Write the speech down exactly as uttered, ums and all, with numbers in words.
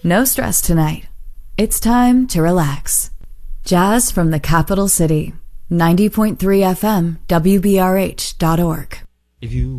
No stress tonight. It's time to relax. Jazz from the capital city. ninety point three F M, W B R H dot org. If you